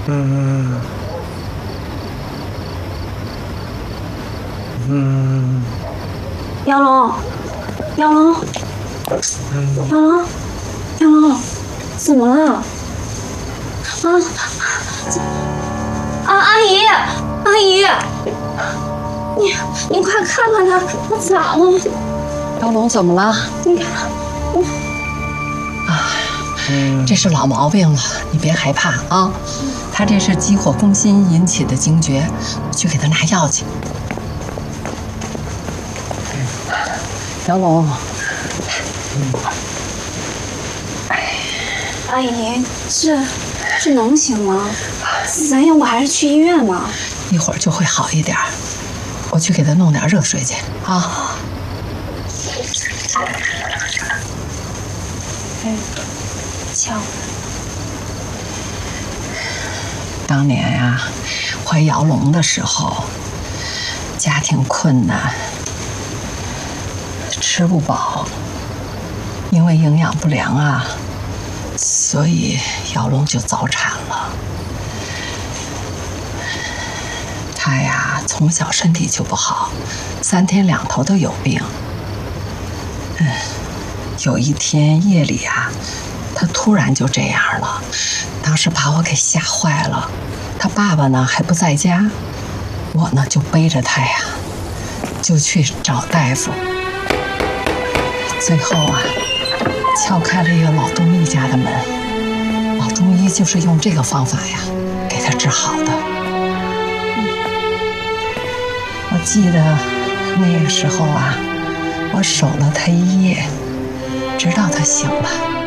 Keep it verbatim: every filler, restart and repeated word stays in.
嗯嗯， 杨龙，杨龙，杨龙，杨龙，怎么了？啊啊！阿姨，阿姨，你你快看看他，他咋了？ 杨龙怎么了？ 你看，我啊，这是老毛病了，你别害怕啊。他这是急火攻心引起的惊厥，我去给他拿药去。杨龙， 阿姨，这这能行吗？咱要不还是去医院吧？ 一会儿就会好一点，我去给他弄点热水去啊。 哎，瞧， 当年呀、啊，怀姚龙的时候，家庭困难，吃不饱，因为营养不良啊，所以姚龙就早产了。他呀，从小身体就不好，三天两头都有病。嗯，有一天夜里啊，他突然就这样了，当时把我给吓坏了。他爸爸呢还不在家，我呢就背着他呀，就去找大夫。最后啊，敲开了一个老中医家的门，老中医就是用这个方法呀，给他治好的。我记得那个时候啊，我守了他一夜，直到他醒了。